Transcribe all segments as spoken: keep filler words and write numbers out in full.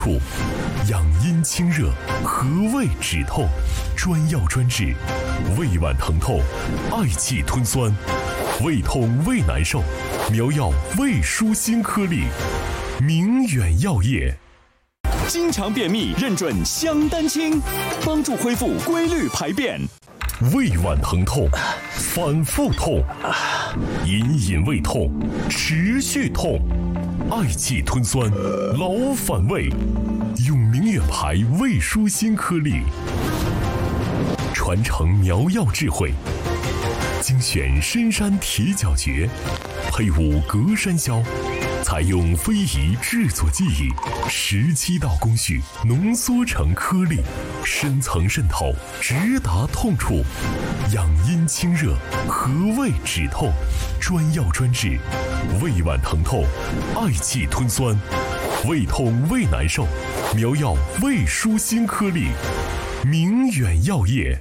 处养阴清热，和胃止痛，专药专治，胃脘疼痛、嗳气吞酸、胃痛胃难受，苗药胃舒心颗粒，明远药业。 经常便秘认准香丹清，帮助恢复规律排便。 胃脘疼痛，反复痛，隐隐胃痛，持续痛，嗳气吞酸，老反胃，用明远牌胃舒心颗粒，传承苗药智慧，精选深山铁角蕨，配伍隔山椒，采用非遗制作技艺，十七道工序浓缩成颗粒，深层渗透，直达痛处，养阴清热，和胃止痛，专药专治，胃脘疼痛、嗳气吞酸、胃痛胃难受，苗药胃舒心颗粒，明远药业。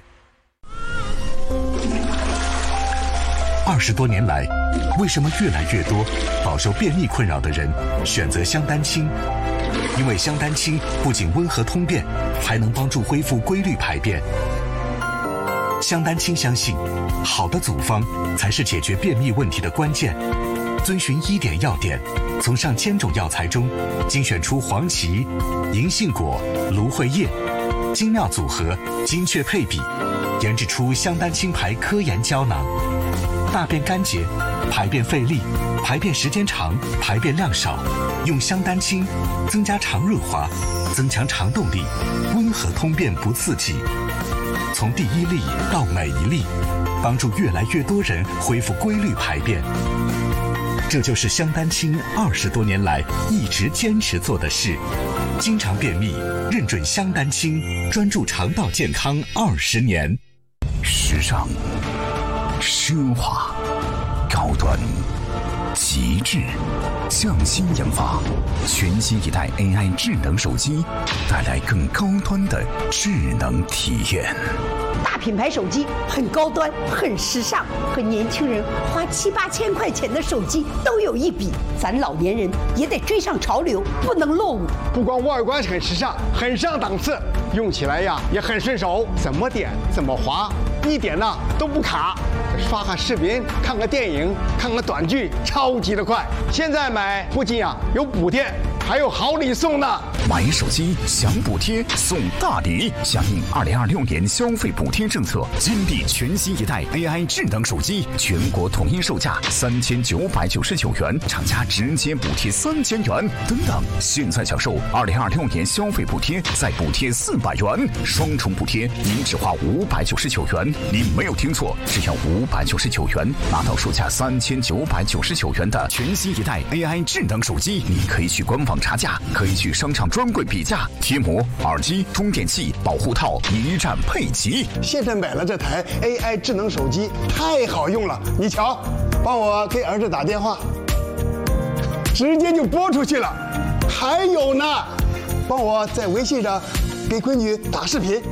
二十多年来，为什么越来越多饱受便秘困扰的人选择香丹清？因为香丹清不仅温和通便，还能帮助恢复规律排便。香丹清相信，好的组方才是解决便秘问题的关键。遵循医典要点，从上千种药材中精选出黄芪、银杏果、芦荟叶，精妙组合，精确配比，研制出香丹清牌科研胶囊。大便干结、排便费力、排便时间长、排便量少，用香丹清增加肠润滑，增强肠动力，温和通便不刺激。从第一粒到每一粒，帮助越来越多人恢复规律排便。这就是香丹清二十多年来一直坚持做的事。经常便秘，认准香丹清，专注肠道健康二十年。 时尚、奢华、高端、极致，匠心研发，全新一代 A I 智能手机，带来更高端的智能体验。 大品牌手机很高端，很时尚，和年轻人花七八千块钱的手机都有一比。咱老年人也得追上潮流，不能落伍。 不光外观很时尚，很上档次，用起来呀也很顺手，怎么点怎么滑，一点呢都不卡。刷个视频，看个电影，看个短剧，超级的快。现在买不仅啊有补贴，还有好礼送呢。 买手机享补贴送大礼，响应二零二六年消费补贴政策，金地全新一代 A I 智能手机，全国统一售价三千九百九十九元，厂家直接补贴三千元。等等，现在享受二零二六年消费补贴，再补贴四百元，双重补贴，您只花五百九十九元。您没有听错，只要五百九十九元，拿到售价三千九百九十九元的全新一代 A I 智能手机。你可以去官网查价，可以去商场专柜比价，贴膜、耳机、充电器、保护套一站配齐。 现在买了这台 A I 智能手机，太好用了。你瞧，帮我给儿子打电话，直接就拨出去了。还有呢，帮我在微信上给闺女打视频。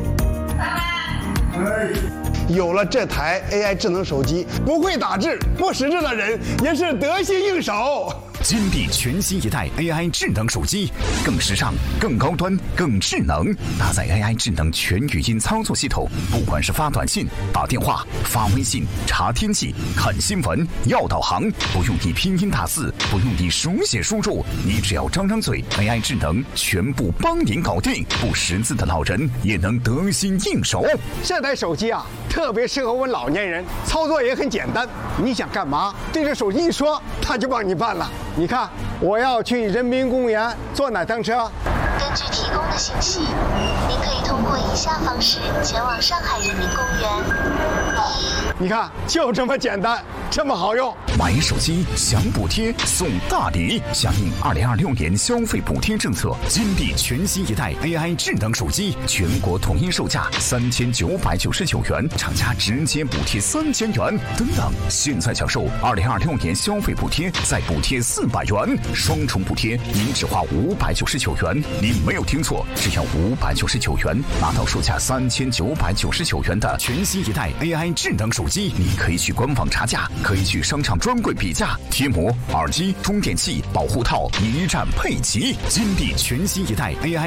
有了这台 A I 智能手机，不会打字、不识字的人也是得心应手。 金地全新一代 A I 智能手机，更时尚、更高端、更智能，搭载 A I 智能全语音操作系统，不管是发短信、打电话、发微信、查天气、看新闻、要导航，不用你拼音打字，不用你手写输入，你只要张张嘴 ，A I 智能全部帮您搞定。不识字的老人也能得心应手。 这台手机啊，特别适合我们老年人，操作也很简单。你想干嘛，对着手机一说，它就帮你办了。你看，我要去人民公园坐哪趟车？ 根据提供的信息，您可以通过以下方式前往上海人民公园。一， 你看，就这么简单，这么好用。 买手机享补贴送大礼，响应二零二六年消费补贴政策，金地全新一代 A I 智能手机，全国统一售价三千九百九十九元，厂家直接补贴三千元。等等，现在享受二零二六年消费补贴，再补贴四百元，双重补贴，您只花五百九十九元。您你没有听错，只要五百九十九元，拿到售价三千九百九十九元的全新一代 A I 智能手机。你可以去官网查价，可以去商场专柜比价，贴膜、耳机、充电器、保护套一站配齐。金地全新一代 A I